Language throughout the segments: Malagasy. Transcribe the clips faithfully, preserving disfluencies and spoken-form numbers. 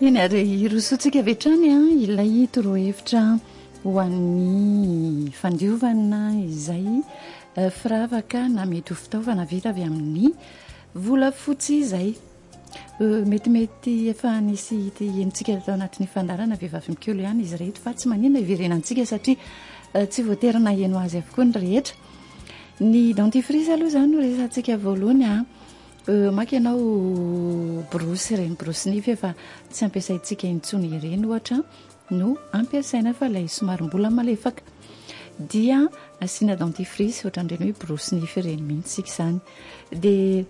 eny ary rosotsika avetrany a ilay torohevitra ho an'ny fandiovana izay firavaka na mety ho fitaovana vita avy amin'ny volafotsy izay metimety efa nisy enitsika tao anatin'ny fandarana vehivavy mikolo ihany izy rehetra fa tsy maninona iverenantsika satria tsy voaterina eno azy avokoa ny rehetra ny dentifrice aloha izany no resantsika voalohany a maka ianao brosy ireny brosy nify efa tsy ampiasaintsika intsony ireny ohatra no ampiasaina fa ilay somary mbola malefaka dia asiana dentifrice ohatran'ireny hoe brosy nify ireny mihitsy sika izany dia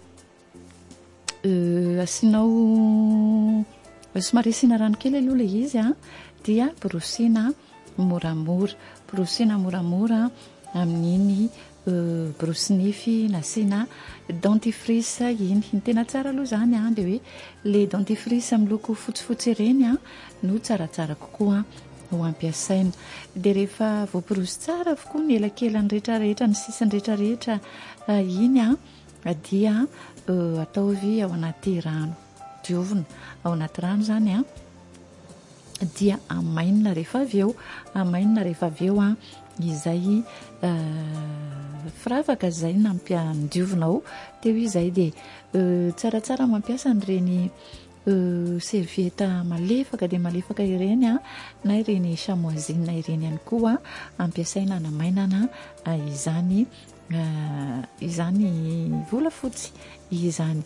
asianao somary asiana rano kely aloha ilay izy a dia brosina moramora brosina moramora amin'iny brosy nify nasiana dentifrice iny ny tena tsara aloha izany a dia hoe le dentifrice miloko fotsifotsy ireny a no tsaratsara kokoa ho ampiasaina dia rehefa voaporosy tsara avokoa ny elakelany rehetrarehetra ny sisiny rehetrarehetra iny a dia ataovy ao anaty rano diovina ao anaty rano izany a dia amainina rehefa avy eo amainina rehefa avy eo a izay firavaka izay nampiandiovinao teo izay dia tsaratsara mampiasa an'ireny servieta malefaka dia malefaka ireny a na ireny chamoisine ireny ihany koa ampiasaina hanamainana izany izany volafotsy izany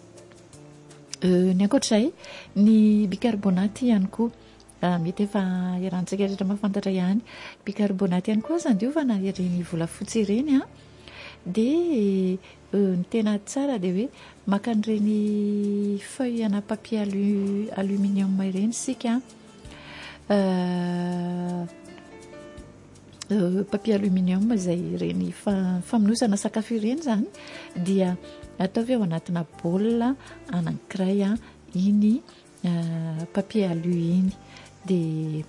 ny ankoatr'izay ny bicarbonate ihany koa mety efa iarahantsika rehetra mahafantatra ihany bicarbonate ihany koa sandiovana ireny volafotsy ireny a dia ny tena tsara dia hoe maka an'ireny feuille ana papier aluminium ireny sika papier aluminium izay ireny famonosana sakafo ireny izany dia ataovy ao anatina baolina anankiray a iny papier alu iny dia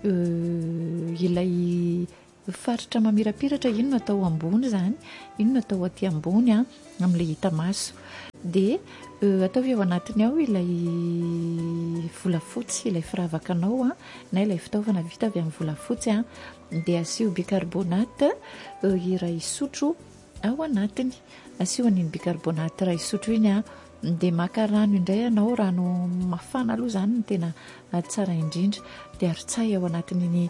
ilay faritra mamirapiratra iny no atao ambony izany iny no atao aty ambony a amin'ilay hita maso dia ataovy ao anatiny ao ilay volafotsy ilay firavakanao a na ilay fitaovana vita avy amin'ny volafotsy a dia asio bicarbonate iray sotro ao anatiny asio an'iny bicarbonate iray sotro iny a dia maka rano indray ianao rano mafana aloha izany no tena tsara indrindra dia arotsay ao anatin'iny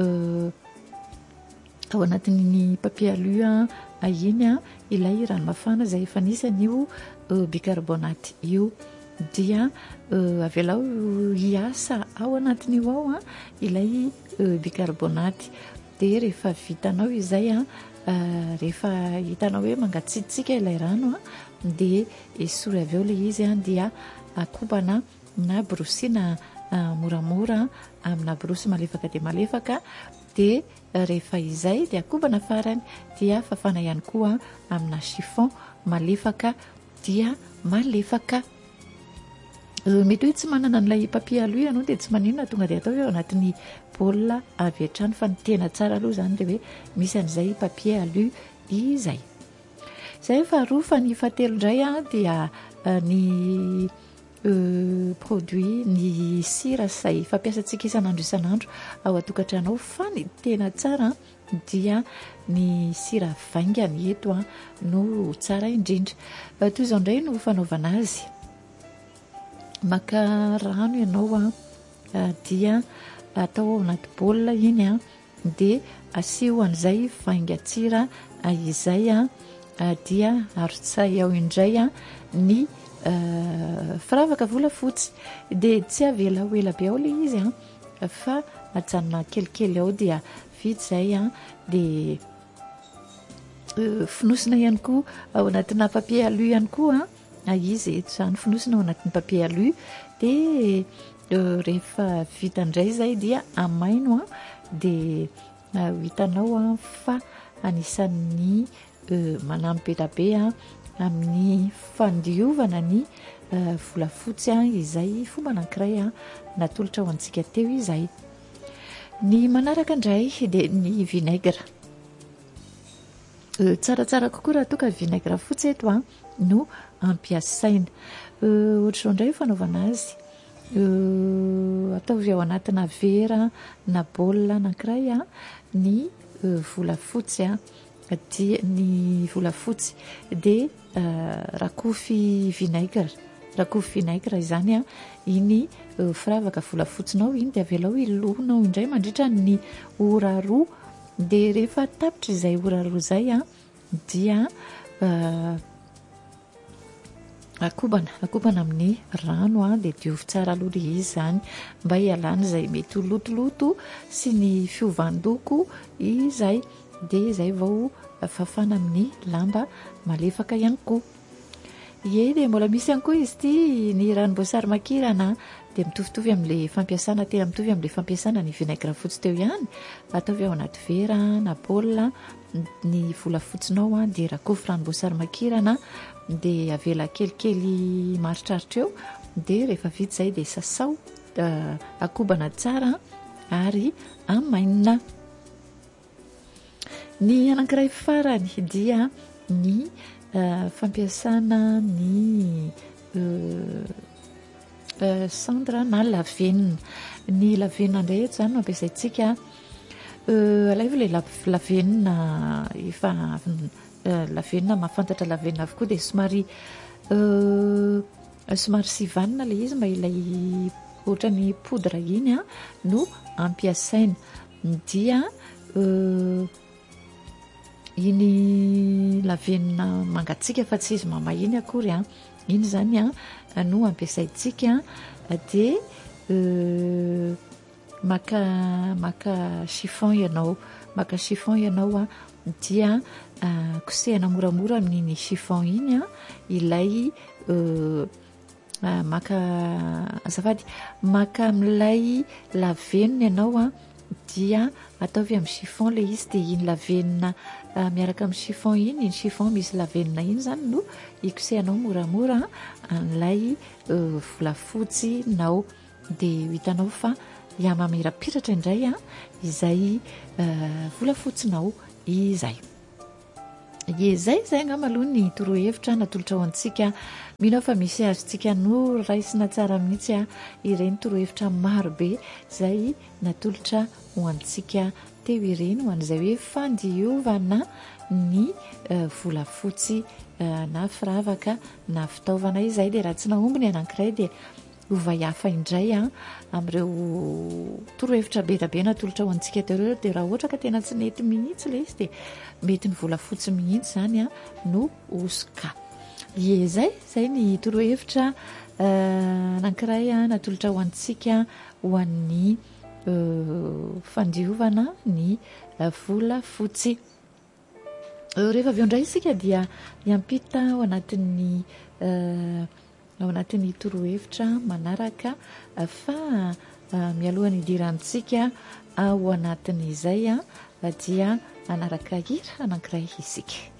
ao anatin'iny papier alu a iny a ilay rano mafana izay efa nisy an'io bicarbonate io dia avelao hiasa ao anatin'io ao a ilay bicarbonate dia rehefa vitanao izay a rehefa hitanao hoe mangatsiatsika ilay rano a dia esory avy eo ilay izy a dia akobana na brosina moramora amina brosy malefaka dia malefaka dia rehefa izay dia akobana farany dia fafana ihany koa amina chiffon malefaka dia malefaka mety hoe tsy manana n'ilay papier alu ianao dia tsy maninona tonga dia atao eo anatin'ny baolina avy hatrany fa ny tena tsara aloha izany dia hoe misy an'izay papier alu izay izay faharoa fa ny fahatelo indray a dia ny produit ny sira izay fampiasantsika isan'andro isan'andro ao atokantrano fa ny tena tsara dia ny sira vaingany eto a no tsara indrindra toy izao indray no fanaovana azy maka rano ianao a dia atao ao anaty baolina iny a dia asio an'izay vaingan-tsira izay a dia arotsay ao indray a ny firavaka volafotsy dia tsy avela ho ela be ao ilay izy a fa ajanona kelikely ao dia vita izay a dia finosina ihany koa ao anatina papier alu ihany koa a izy eto izany finosina ao anatin'ny papier alu dia rehefa vita indray izay dia amaino a dia hitanao a fa anisan'ny manampy elabe a amin'ny fandiovana ny volafotsy a izay fomba anankiray a natolotra ho antsika teo izay ny manaraka indray dia ny vinaigre tsaratsara kokoa raha toa ka vinaigre fotsy eto a no ampiasaina ohatr'izao indray fanaovana azy ataovy ao anatina vera na baolina anankiray a ny volafotsy a dia ny volafotsy dia rakofy vinaigre rakofy vinaigre izany a iny firavaka volafotsinao iny dia avelao ilonao indray mandritra ny ora roa dia rehefa tapitra izay ora roa izay a dia akobana akobana amin'ny rano a dia diovy tsara aloha izy izany mba hialana izay mety ho lotoloto sy ny fiovandoko izay dia izay vao fafana amin'ny lamba malefaka ihany koa. Ie dia mbola misy ihany koa izy ity ny ranom-boasary makirana dia mitovitovy amin'ilay fampiasana tena mitovy amin'ilay fampiasana ny vinaigre fotsy teo ihany. Ataovy ao anaty vera na baolina ny volafotsinao a dia rakofy ranom-boasary makirana dia avela kelikely maritraritra eo dia rehefa vita izay dia sasao akobana tsara ary amainina. Ny anankiray farany dia ny fampiasana ny cendre na lavenina. Ny lavenina indray eto izany no ampiasaintsika alaivo ilay lavenina efa lavenina mahafantatra lavenina avokoa dia somary somary sivanina ilay izy mba ilay ohatran'ny poudre iny a no ampiasaina dia iny lavenina mangatsiaka fa tsy izy mamahiny akory a iny zany a no ampiasaintsika dia maka maka chiffon ianao maka chiffon ianao a dia kosehana moramora amin'iny chiffon iny a ilay maka azafady maka amin'ilay lavenina ianao a dia ataovy amin'ny chiffon ilay izy dia iny lavenina miaraka amin'ny chiffon iny iny chiffon misy lavenina iny zany no ikosehanao moramora an'ilay volafotsy nao dia hitanao fa mamirapiratra indray a izay volafotsinao izay. Ie zay zay angamba aloha ny torohevitra natolotra ho antsika. Mino fa misy azontsika no raisina tsara mihitsy a ireny torohevitra marobe zay natolotra ho antsika teo ireny ho an'izay hoe fandiovana ny volafotsy na firavaka na fitaovana izay dia raha tsy nahombony anankiray dia ova hafa indray a amin'ireo torohevitra be da be natolotra ho antsika teo ireo dia raha ohatra ka tena tsy mety mihitsy ilay izy dia mety ny volafotsy mihitsy zany a no osoka. Ie zay zay ny torohevitra anankiray a natolotra ho antsika ho an'ny fandiovana ny volafotsy. Rehefa avy eo indray isika dia hiampita ao anatin'ny ao anatin'ny torohevitra manaraka fa mialohan'ny idirantsika ao anatin'izay a dia anaraka hira anankiray isika.